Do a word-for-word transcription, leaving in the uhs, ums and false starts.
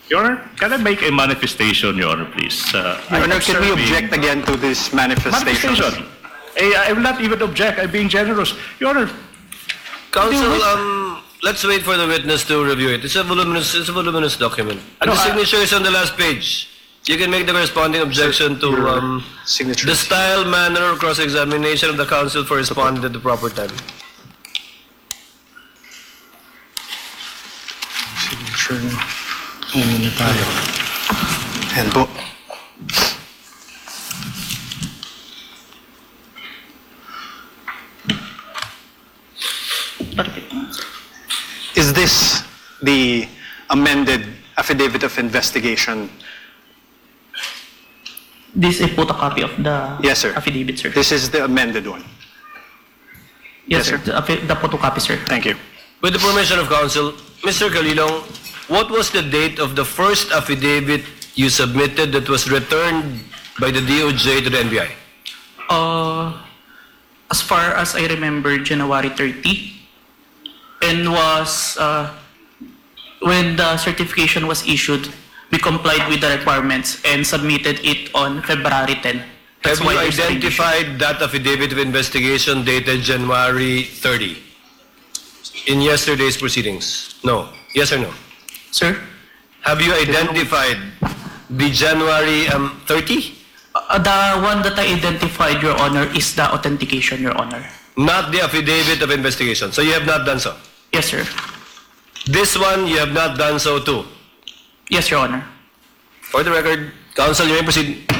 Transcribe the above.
Your Honor, can I make a manifestation, Your Honor, please? Uh, Your I'm Honor, can we observing- object again to this manifestation? Manifestation. Eh, I will not even object. I'm being generous. Your Honor, Counsel, um, let's wait for the witness to review it. It's a voluminous, it's a voluminous document. And No, the I- signature is on the last page. You can make the corresponding objection to Your um, signature. the style, manner, or cross-examination of the counsel for responding at the proper time. Signature. Ano na tayo? Ayan po. Is this the amended affidavit of investigation? This is a photocopy of the Yes, sir. affidavit, sir. This is the amended one. yes, yes, sir. sir. The, affi- the photocopy, sir. Thank you. With the permission of counsel, Mister Calilong, what was the date of the first affidavit you submitted that was returned by the D O J to the N B I? Uh, as far as I remember, January thirtieth, and was uh, when the certification was issued, we complied with the requirements and submitted it on February tenth. That's Have you why there's an issue. identified that affidavit of investigation dated January thirtieth in yesterday's proceedings? No. Yes or no? Sir? Have you identified the January um, thirtieth? Uh, the one that I identified, Your Honor, is the authentication, Your Honor. Not the affidavit of investigation. So you have not done so. Yes, sir. This one, you have not done so too. Yes, Your Honor. For the record, counsel, you may proceed.